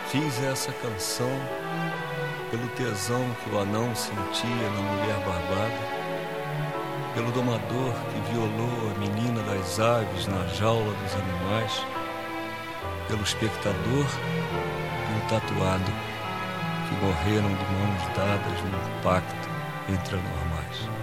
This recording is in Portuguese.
Fiz essa canção pelo tesão que o anão sentia na mulher barbada, pelo domador que violou a menina das aves na jaula dos animais, pelo espectador e o tatuado que morreram de mãos dadas num pacto entre anormais.